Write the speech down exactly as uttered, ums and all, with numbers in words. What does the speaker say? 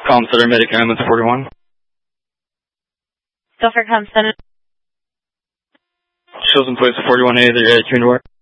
Calm Center, Medicaments forty-one. Go for Calm Center. Chilton Place forty-one A, the uh, tuned wire.